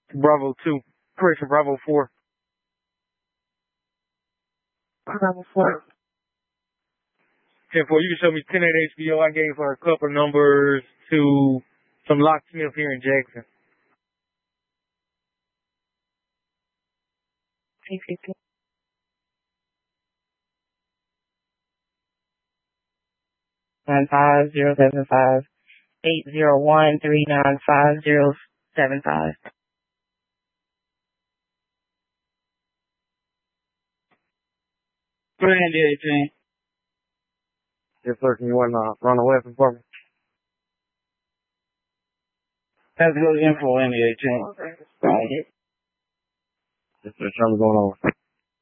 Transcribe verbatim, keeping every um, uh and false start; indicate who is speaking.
Speaker 1: Bravo two. Correction, Bravo four.
Speaker 2: Bravo four.
Speaker 1: ten four, you can show me ten at H B O. I gave her a couple numbers to some locksmith here in Jackson.
Speaker 2: three fifty. Nine five zero seven five eight zero one three nine five zero seven five.
Speaker 3: Go ahead, eighteen.
Speaker 1: Yes, sir. Can you want to run a weapon for me?
Speaker 3: Have to go to info, Andy eighteen.
Speaker 2: Okay. Right.
Speaker 1: Yes, sir. Something's going on.